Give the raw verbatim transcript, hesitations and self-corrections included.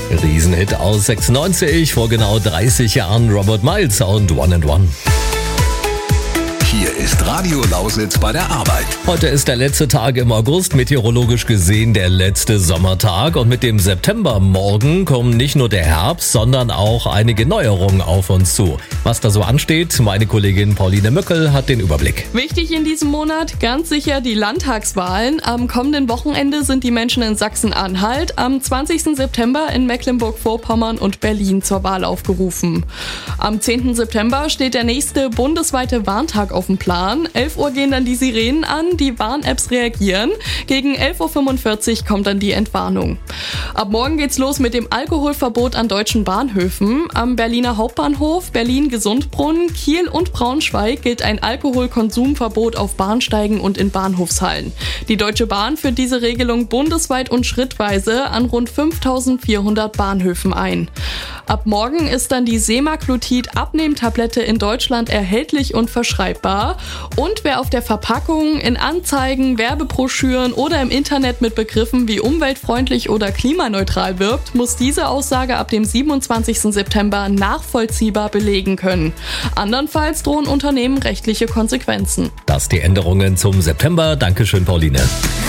Riesenhit aus sechsundneunzig, vor genau dreißig Jahren Robert Miles und One and One. Hier ist Radio Lausitz bei der Arbeit. Heute ist der letzte Tag im August, meteorologisch gesehen der letzte Sommertag. Und mit dem Septembermorgen kommen nicht nur der Herbst, sondern auch einige Neuerungen auf uns zu. Was da so ansteht, meine Kollegin Pauline Möckel hat den Überblick. Wichtig in diesem Monat ganz sicher die Landtagswahlen. Am kommenden Wochenende sind die Menschen in Sachsen-Anhalt, am zwanzigsten September in Mecklenburg-Vorpommern und Berlin zur Wahl aufgerufen. Am zehnten September steht der nächste bundesweite Warntag auf dem Plan. elf Uhr gehen dann die Sirenen an, die Warn-Apps reagieren. Gegen elf Uhr fünfundvierzig kommt dann die Entwarnung. Ab morgen geht's los mit dem Alkoholverbot an deutschen Bahnhöfen. Am Berliner Hauptbahnhof, Berlin-Gesundbrunnen, Kiel und Braunschweig gilt ein Alkoholkonsumverbot auf Bahnsteigen und in Bahnhofshallen. Die Deutsche Bahn führt diese Regelung bundesweit und schrittweise an rund fünftausendvierhundert Bahnhöfen ein. Ab morgen ist dann die Semaglutid-Abnehmtablette in Deutschland erhältlich und verschreibbar. Und wer auf der Verpackung, in Anzeigen, Werbebroschüren oder im Internet mit Begriffen wie umweltfreundlich oder klimaneutral wirbt, muss diese Aussage ab dem siebenundzwanzigsten September nachvollziehbar belegen können. Andernfalls drohen Unternehmen rechtliche Konsequenzen. Das die Änderungen zum September. Dankeschön, Pauline.